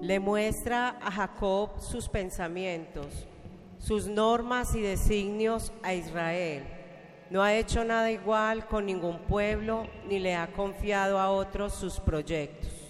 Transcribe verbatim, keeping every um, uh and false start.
Le muestra a Jacob sus pensamientos, sus normas y designios a Israel. No ha hecho nada igual con ningún pueblo, ni le ha confiado a otros sus proyectos.